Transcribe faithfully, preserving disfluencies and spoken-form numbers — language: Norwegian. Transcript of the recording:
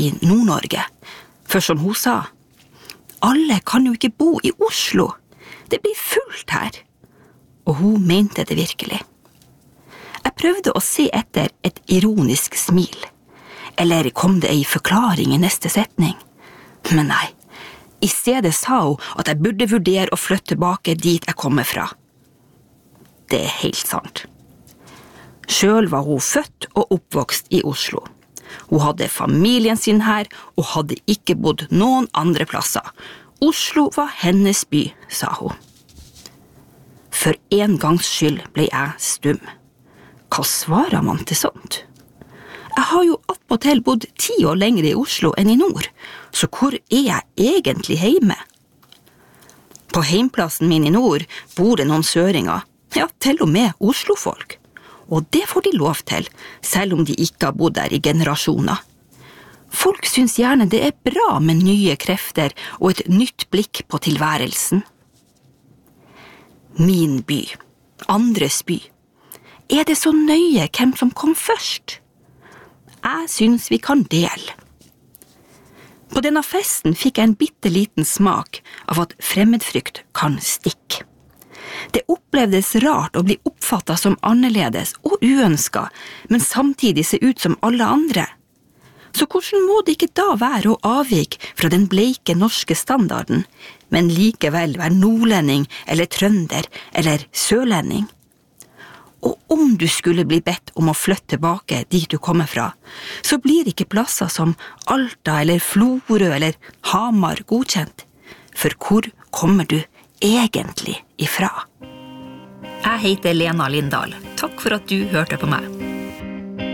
i Nord-Norge. For som hun sa, alle kan jo ikke bo i Oslo. Det blir fullt her. Og hun mente det virkelig. Jeg prøvde å se etter et ironisk smil. Eller kom det ei forklaring i neste setning? Men nei, i stedet sa hun at jeg burde vurdere å flytte tilbake dit jeg kommer fra. Det er helt sant. Selv var hun født og oppvokst i Oslo. Hun hadde familien sin her og hadde ikke bodd noen andre plasser. Oslo var hennes by, sa hun. For en gangs skyld ble jeg stum. Hva svarer man til sånt? Jeg har jo attpåtil bodd ti år lenger i Oslo enn i nord, så hvor er jeg egentlig hjemme? På heimplassen min i nord bor det noen søringer, ja, til og med Oslo-folk. Og det får de lov til, selv om de ikke har bodd der i generasjoner. Folk syns gjerne det er bra med nye krefter og et nytt blikk på tilværelsen. Min by, andres by. Er det så nøye hvem som kom først? Jeg syns vi kan dele. På denne festen fikk jeg en bitteliten smak av at fremmedfrykt kan stikke. Det opplevdes rart å bli oppfattet som annerledes og uønsket, men samtidig se ut som alle andre. Så hvordan må det ikke da være å avvike fra den bleike norske standarden, men likevel være nordlending eller trønder eller sørlending? Og om du skulle bli bedt om å flytte tilbake dit du kommer fra, så blir ikke plasser som Alta eller Florø eller Hamar godkjent. For hvor kommer du egentlig ifra? Jeg heter Lena Lindahl. Takk for at du hørte på meg.